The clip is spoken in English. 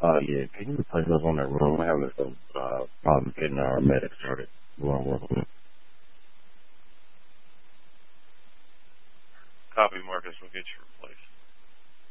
Yeah, can you replace us on that room? We're having some problems getting our medic started. We want to work on it. Copy, Marcus. We'll get you replaced.